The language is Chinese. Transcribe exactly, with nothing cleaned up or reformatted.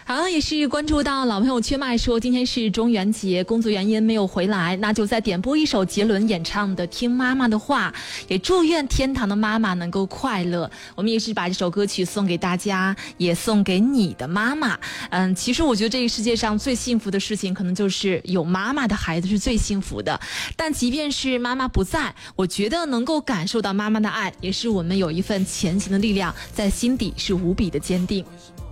好，也是关注到老朋友缺麦说今天是中元节，工作原因没有回来，那就再点播一首杰伦演唱的《听妈妈的话》，也祝愿天堂的妈妈能够快乐。我们也是把这首歌曲送给大家，也送给你的妈妈。嗯，其实我觉得这个世界上最幸福的事情，可能就是有妈妈的孩子是最幸福的。但即便是妈妈不在，我觉得能够感受到妈妈的爱，也是我们有一份前行的力量，在心底是无比的坚定。